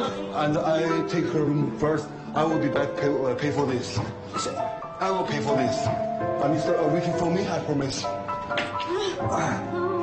And I take her room first. I will be back pay for this. I will pay for this. Mr. Waiting for me, I promise.